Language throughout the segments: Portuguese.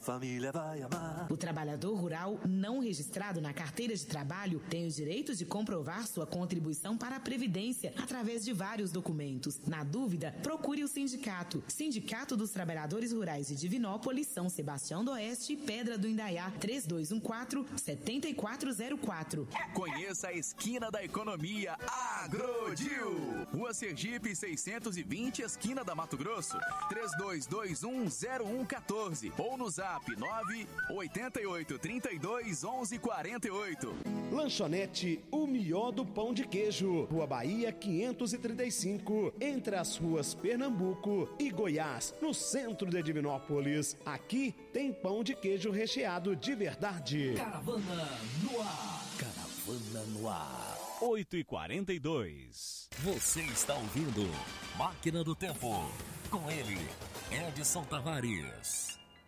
Família vai amar. O trabalhador rural não registrado na carteira de trabalho tem o direito de comprovar sua contribuição para a Previdência através de vários documentos. Na dúvida, procure o sindicato. Sindicato dos Trabalhadores Rurais de Divinópolis, São Sebastião do Oeste e Pedra do Indaiá, 3214-7404. Conheça a esquina da economia Agrodil. Rua Sergipe 620, esquina da Mato Grosso, 32210114 ou no Zap 988321148. Lanchonete O Mió do Pão de Queijo, Rua Bahia 535, entre as ruas Pernambuco e Goiás, no centro de Divinópolis. Aqui tem pão de queijo recheado de verdade. Caravana no ar. Caravana no ar. 8h42. Você está ouvindo Máquina do Tempo. Com ele, Edson Tavares.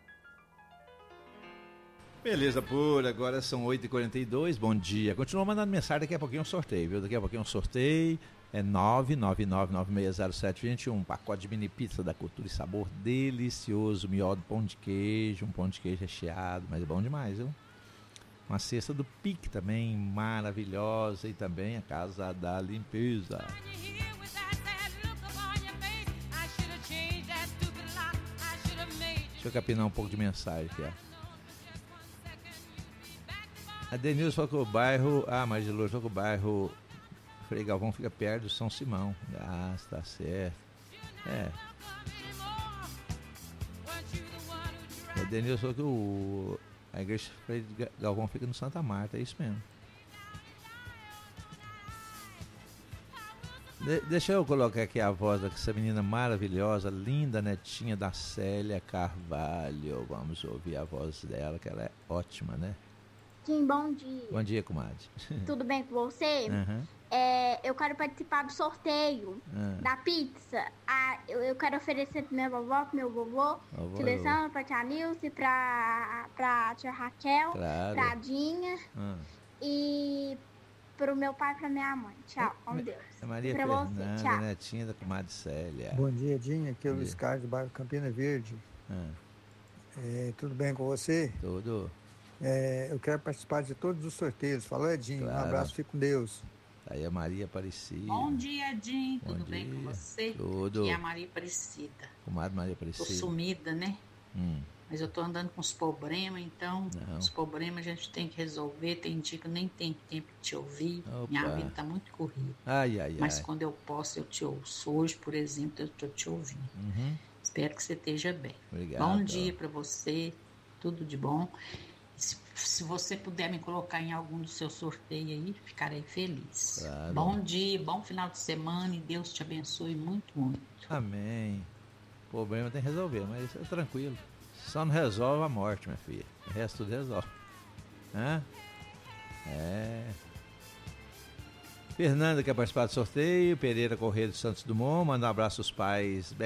Beleza pura, agora são 8h42, bom dia. Continua mandando mensagem, daqui a pouquinho um sorteio, viu? Daqui a pouquinho um sorteio, é 999960721, pacote de mini pizza da Cultura e Sabor, delicioso, mió do pão de queijo, um pão de queijo recheado, mas é bom demais, viu? Uma cesta do Pique também, maravilhosa, e também a Casa da Limpeza. Deixa eu capinar um pouco de mensagem aqui, ó. A Denilson falou que o bairro... Maria de Lourdes falou que o bairro Frei Galvão fica perto do São Simão. Tá certo. A Denilson falou que a igreja Frei Galvão fica no Santa Marta, é isso mesmo. Deixa eu colocar aqui a voz dessa menina maravilhosa, linda netinha da Célia Carvalho. Vamos ouvir a voz dela, que ela é ótima, né? Sim, bom dia. Bom dia, comadre. Tudo bem com você? Uhum. Eu quero participar do sorteio da pizza. Eu quero oferecer pra minha vovó, pro meu vovô, seleção pra tia Nilce, pra tia Raquel, pra Dinha e pro meu pai e pra minha mãe. Tchau, com Deus. Maria pra Fernanda, você, tchau. netinha da comadre Célia. Bom dia, Dinha. Aqui é o Luiz Carlos, do bairro Campina Verde. Tudo bem com você? Tudo. Eu quero participar de todos os sorteios. Falou, Edinho. Claro. Um abraço, fique com Deus. Aí a Maria Aparecida. Bom dia, Edinho. Tudo dia. bem com você? Tudo. Aqui é a Maria Aparecida. Comadre Maria Aparecida. Tô sumida, né? Mas eu tô andando com os problemas, então os problemas a gente tem que resolver. Tem dia que eu nem tenho tempo de te ouvir. Opa. Minha vida tá muito corrida. Mas quando eu posso, eu te ouço. Hoje, por exemplo, eu tô te ouvindo. Espero que você esteja bem. Obrigado. Bom dia pra você. Tudo de bom. Se você puder me colocar em algum do seu sorteio aí, ficarei feliz. Claro. Bom dia, bom final de semana e Deus te abençoe muito, muito. Amém. O problema tem que resolver, mas é tranquilo. Só não resolve a morte, minha filha. O resto tudo resolve. Fernanda quer participar do sorteio. Pereira Correia de Santos Dumont. Manda um abraço aos pais